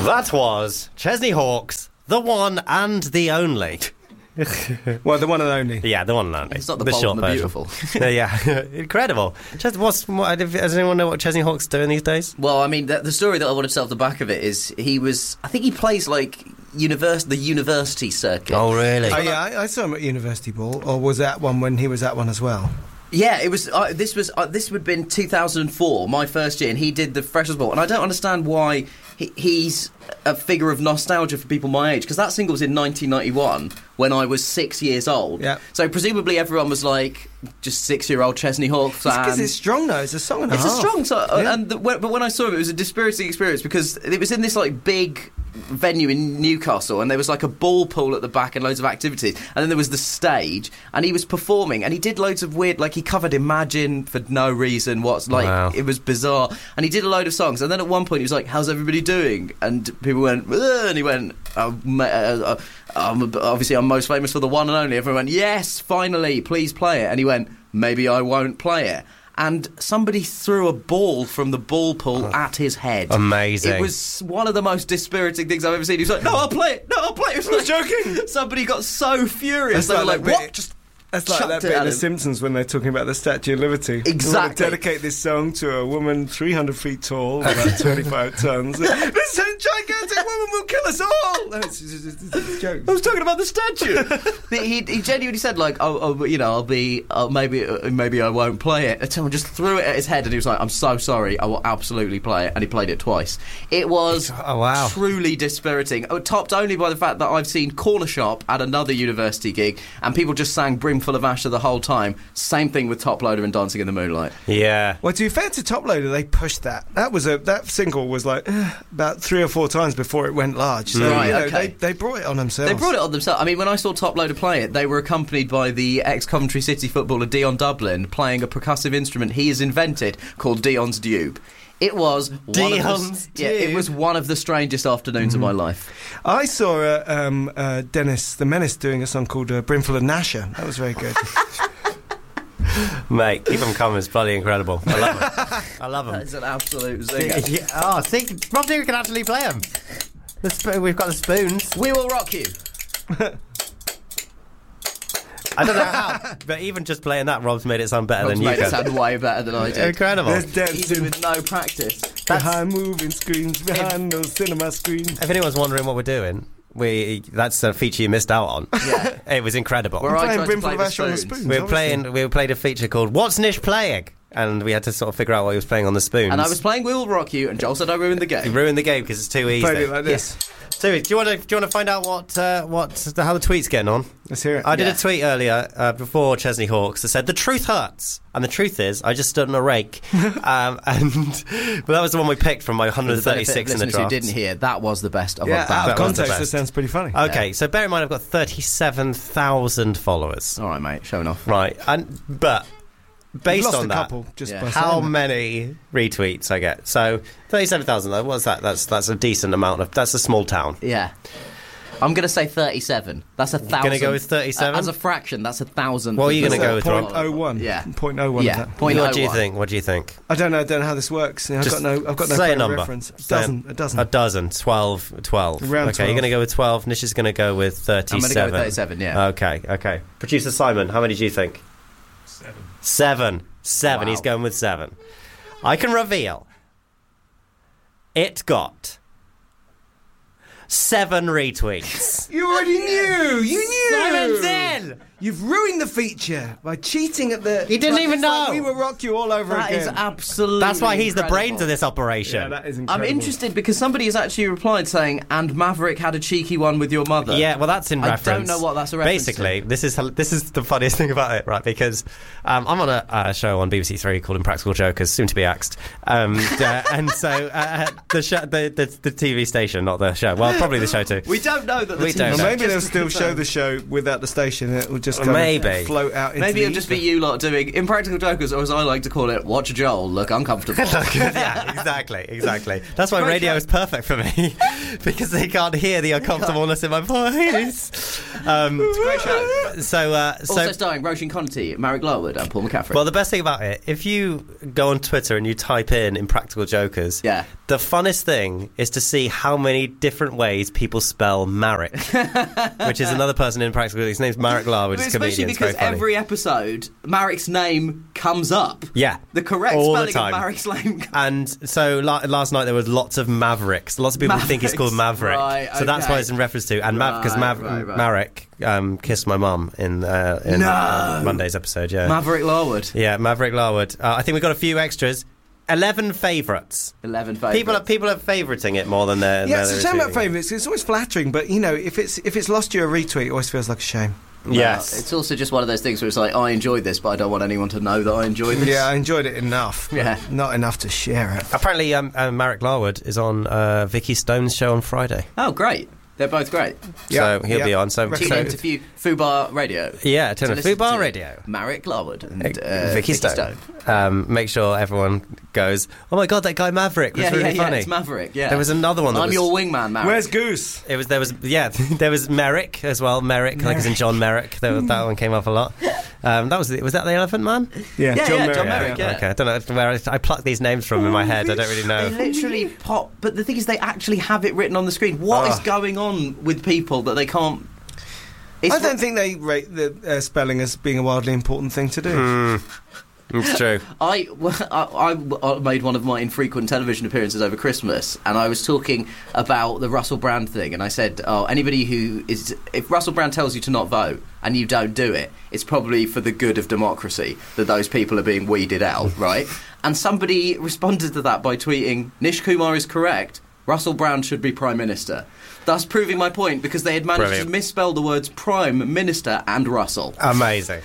That was Chesney Hawkes, the one and the only. Well, the one and only. Yeah, the one and only. It's not the bold short and the version. beautiful. Yeah, incredible. Does anyone know what Chesney Hawkes doing these days? Well, I mean, the story that I wanted to tell off the back of it is I think he plays like the university circuit. Oh, really? Oh, yeah, I saw him at University Ball, or was that one when he was at one as well? Yeah, it was. This would have been 2004, my first year, and he did the Freshers' Ball. And I don't understand why he's a figure of nostalgia for people my age, because that single was in 1991 when I was 6 years old. Yeah. So presumably everyone was like just 6-year-old Chesney Hawkes fans. Because it's strong though. It's a song and a half. It's a strong song, Yeah. but when I saw it, it was a dispiriting experience because it was in this like big venue in Newcastle, and there was like a ball pool at the back and loads of activities, and then there was the stage, and he was performing, and he did loads of weird, like he covered Imagine for no reason. Wow. It was bizarre, and he did a load of songs, and then at one point he was like, "How's everybody doing?" And people went, "Ugh," and he went, "Obviously I'm most famous for the one and only." Everyone went, "Yes, finally, please play it." And he went, "Maybe I won't play it." And somebody threw a ball from the ball pool at his head. Amazing. It was one of the most dispiriting things I've ever seen. He was like, "No, I'll play it. No, I'll play it." I was joking. Somebody got so furious. They were like, "What?" Just That's like that chucked bit it in at The him. Simpsons when they're talking about the Statue of Liberty. Exactly. We want to dedicate this song to a woman 300 feet tall, about 25 tons. This gigantic woman will kill us all! No, it's jokes. I was talking about the statue. he genuinely said, like, maybe I won't play it. And someone just threw it at his head, and he was like, "I'm so sorry, I will absolutely play it." And he played it twice. It was truly dispiriting. Topped only by the fact that I've seen Corner Shop at another university gig, and people just sang Brimful of Asher the whole time. Same thing with Top Loader and Dancing in the Moonlight. Yeah. Well, to be fair to Top Loader, they pushed that. That single was like about 3 or 4 times before it went large. So, Right, you know, okay. they brought it on themselves. They brought it on themselves. I mean, when I saw Top Loader play it, they were accompanied by the ex-Coventry City footballer Dion Dublin playing a percussive instrument he has invented called Dion's Dube. It was it was one of the strangest afternoons of my life. I saw Dennis the Menace doing a song called Brimful of Nasher. That was very good. Mate, keep them coming. It's bloody incredible. I love it. I love them. That's an absolute zinger. Yeah. Oh, see, Rob Digger can actually play them. We've got the spoons. We will rock you. I don't know how, but even just playing that, Rob's made it sound better than you made it can. sound way better than I did. Incredible. There's Even dancing with no practice. behind moving screens, behind those cinema screens. If anyone's wondering what we're doing, that's a feature you missed out on. Yeah. It was incredible. Where I playing tried to Brimful play of the Asher on the spoons. spoons. We played a feature called "What's Nish Playing?" and we had to sort of figure out what he was playing on the spoons. And I was playing We Will Rock You, and Joel said I ruined the He game. ruined the game because it's too easy. Played it like this. So, do you want to find out how the tweet's getting on? Let's hear it. I did a tweet earlier before Chesney Hawkes that said the truth hurts, and the truth is I just stood on a rake, but that was the one we picked from my 136 in the draft. Who didn't hear, that was the best of Yeah, our out band. of That was the context, best. it sounds pretty funny. Okay, so bear in mind I've got 37,000 followers. All right, mate, showing off. Right, but based lost on a that, couple just by how saying that. many retweets I get? So 37,000. Though, what's that? That's a decent amount of. That's a small town. Yeah. I'm going to say 37. That's 1,000. Gonna go with 37? As a fraction, that's 1,000. What are you gonna go with, Rob? 0.01. Yeah. 0.01. Yeah. Of that. Point What do you 01. think? What do you think? I don't know how this works. I've got no say a frame of number. reference. Say A dozen. A dozen. 12. Around okay, 12. you're going to go with 12. Nish is going to go with 37. I'm going to go with 37, yeah. Okay. Producer Simon, how many do you think? 7. Wow. He's going with 7. I can reveal it got 7 retweets. You already knew. You knew. Simon's in. You've ruined the feature by cheating at the. He didn't even it's like know. We will rock you all over That again. is absolutely That's why he's the incredible. brains of this operation. Yeah, that is I'm incredible. interested because somebody has actually replied saying, "And Maverick had a cheeky one with your mother." Yeah, well, that's in I reference. don't know what that's a reference Basically, to. this is the funniest thing about it, right? Because I'm on a show on BBC Three called Impractical Jokers, soon to be axed, and so the show, the TV station, not the show. Well, probably the show too. We don't know that the We TV don't Well, know. maybe just they'll to still show confirm. the show without the station. It will just kind Maybe. of float out into Maybe the it'll just be ether. you lot doing Impractical Jokers, or as I like to call it, Watch Joel look uncomfortable. Yeah, exactly. That's why Great radio show. is perfect for me because they can't hear the uncomfortableness in my voice. Great show. So, Also starring Roisin Conti, Marek Larwood, and Paul McCaffrey. well, the best thing about it, if you go on Twitter and you type in Impractical Jokers, Yeah. the funnest thing is to see how many different ways people spell Marek, which is another person in Impractical. His name's Marek Larwood. He's a Especially comedian. It's very because funny. every episode, Marek's name comes up. Yeah. The correct All the spelling time. of Marek's name. And so last night there was lots of Mavericks. Lots of people think it's called Maverick. Right, So that's okay. what it's in reference to. And because Right. Marek kissed my mum in Monday's episode. Yeah, Maverick Larwood. yeah, Maverick Larwood. I think we've got a few extras. 11 favourites. 11 favourites. People are favouriting it more than they're. Yeah, they're it's a shame about receiving it. favourites. It's always flattering, but you know, if it's lost you a retweet, it always feels like a shame. Yes. It's also just one of those things where it's like, I enjoyed this, but I don't want anyone to know that I enjoyed this. Yeah, I enjoyed it enough. Yeah. But not enough to share it. Apparently, Marek Larwood is on Vicky Stone's show on Friday. Oh, great. They're both great. So he'll be on. So, Tune so in to Fubar Radio. yeah, turn To on listen Fubar to Radio. Marek Larwood and Vicky Stone. Make sure everyone goes, oh my god, that guy Maverick was Yeah, really yeah, funny. it's Maverick, yeah. There was another one that I'm was, your wingman, Marek. Where's Goose? there was Merrick as well. Merrick, like as in John Merrick. That one came up a lot. Was that the Elephant Man? Yeah, Yeah, John yeah, Merrick. John Merrick, yeah. Okay, I don't know where I pluck these names from in my head. I don't really They know. literally pop, but the thing is, they actually have it written on the screen. What is going on with people that they can't? I don't think they rate the spelling as being a wildly important thing to do. It's true. I made one of my infrequent television appearances over Christmas, and I was talking about the Russell Brand thing, and I said, anybody who is... If Russell Brand tells you to not vote, and you don't do it, it's probably for the good of democracy that those people are being weeded out, right? And somebody responded to that by tweeting, Nish Kumar is correct, Russell Brand should be Prime Minister. Thus proving my point, because they had managed Brilliant. to misspell the words Prime Minister and Russell. Amazing.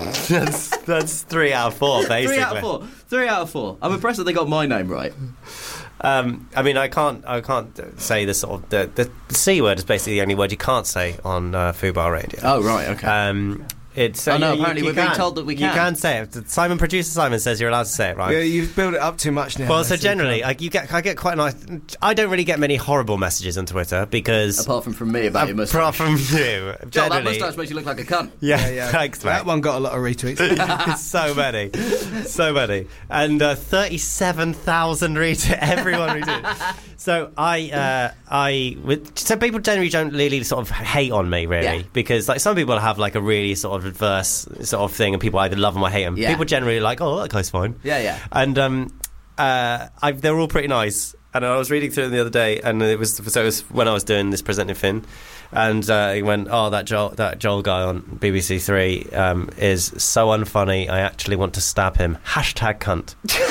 that's 3 out of 4, basically. 3 out of 4. 3 out of 4. I'm impressed that they got my name right. I mean, I can't say the sort of the C word is basically the only word you can't say on Fubar Radio. Oh, right, okay. It's Oh, no, apparently we're being told that we You can. can say it. Producer Simon says you're allowed to say it, right? Yeah, you've built it up too much now. Well, so That's generally, I get quite nice. I don't really get many horrible messages on Twitter because Apart from me about your moustache. apart from you, Joel, that generally, moustache makes you look like a cunt. yeah, thanks, mate. that one got a lot of retweets. so many, and 37,000 retweets. Everyone retweeted. So so people generally don't really sort of hate on me, really, Yeah. because like some people have like a really sort of adverse sort of thing, and people either love them or hate them. Yeah. People generally are like, oh, that guy's fine. Yeah. And they're all pretty nice. And I was reading through them the other day, and it was when I was doing this presenting Finn, and he went, "Oh, that Joel guy on BBC Three is so unfunny. I actually want to stab him." #cunt.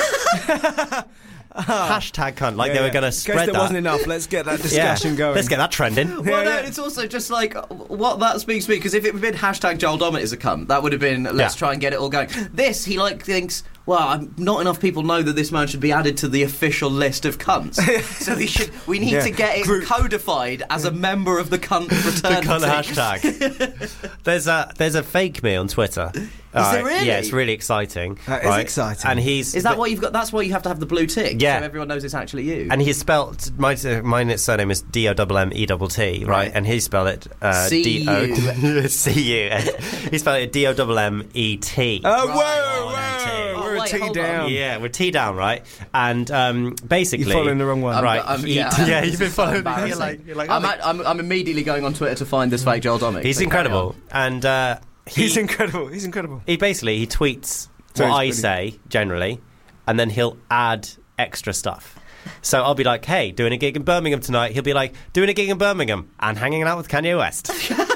#cunt. Like they were going to In spread case there that. wasn't enough, let's get that discussion going. Let's get that trending. Well, no, yeah. it's also just like what that speaks to me, because if it had been #Joel Dommett is a cunt, that would have been let's Yeah. try and get it all going. This, he thinks, well, not enough people know that this man should be added to the official list of cunts. So we need Yeah. to get it Group. codified as a member of the cunt The fraternity. cunt hashtag. There's a fake me on Twitter. Is there really? Yeah, it's really exciting. That is exciting. And he's Is that what you've got? That's why you have to have the blue tick, Yeah. so everyone knows it's actually you. And he's spelt my surname is DOMMETT, right? Right. And he spelled it C-U. CU. He spelled it DOMMET. Oh, Right. whoa! Oh, We're a wait, T hold down. on. Yeah, we're T down, right? And basically, You're following the wrong one. right? Yeah, you've been so following. embarrassing. You're like, I'm immediately going on Twitter to find this fake Joel Dommett. he's So carry incredible, and He's incredible. He's incredible. he tweets So what I he's say generally, and then he'll add extra stuff. So I'll be like, hey, doing a gig in Birmingham tonight. He'll be like, doing a gig in Birmingham and hanging out with Kanye West.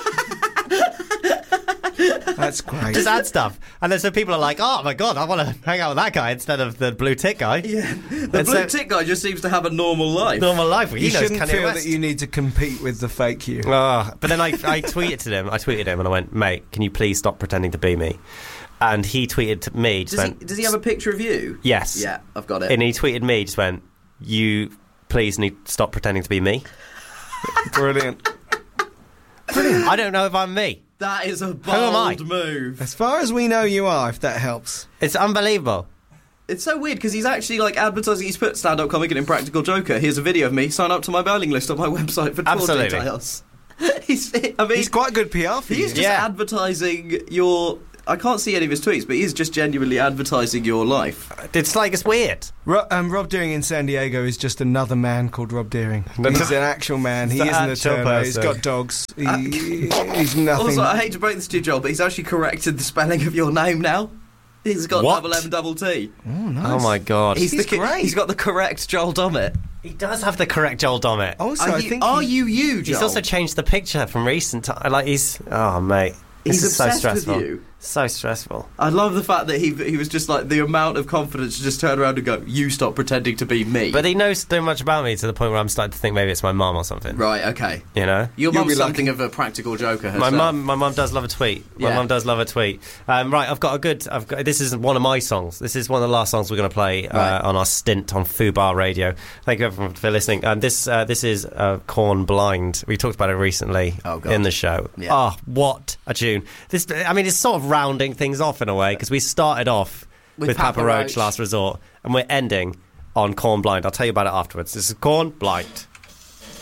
That's great. Just add stuff. And then so people are like, oh my god, I want to hang out with that guy instead of the blue tick guy. Yeah. The And blue so- tick guy just seems to have a normal life. Normal life. Well, You he knows shouldn't Kanye feel West. that you need to compete with the fake you. Oh, but then I tweeted him. I tweeted him and I went, mate, can you please stop pretending to be me? And he tweeted to me. Does he have a picture of you? Yes. Yeah, I've got it. And he tweeted me. Just went, you please need to stop pretending to be me. Brilliant. I don't know if I'm me. That is a am I? bold move. As far as we know, you are, if that helps. It's unbelievable. It's so weird because he's actually like advertising. He's put stand-up comic and Impractical Joker. Here's a video of me. Sign up to my mailing list on my website for tour Absolutely. details. He's quite good PR for you. He's just advertising your... I can't see any of his tweets, but he's just genuinely advertising your life. It's weird. Rob Deering in San Diego is just another man called Rob Deering. He's an actual man. He isn't a turbo. He's got dogs. He's nothing. Also, I hate to break this to you, Joel, but he's actually corrected the spelling of your name now. He's got double M, double T. Oh, nice. Oh my god. He's great. He's got the correct Joel Dommett. He does have the correct Joel Dommett. Also, Are you, Joel? He's also changed the picture from recent time. Like oh mate. He's This is so obsessed stressful. with you. So stressful. I love the fact that he was just like the amount of confidence to just turn around and go, "You stop pretending to be me." But he knows so much about me to the point where I'm starting to think maybe it's my mum or something. Right, okay. You know? Your You'll mum's be something lucky. of a practical joker My herself. mum does love a tweet. My Yeah. mum does love a tweet. Right, this is one of my songs. This is one of the last songs we're going to play Right. on our stint on Fubar Radio. Thank you everyone for listening. This is Corn Blind. We talked about it recently in the show. Yeah. Oh, what a tune. It's sort of rounding things off in a way, because we started off with Papa Roach, Last Resort, and we're ending on Corn Blind. I'll tell you about it afterwards. This is Corn Blind.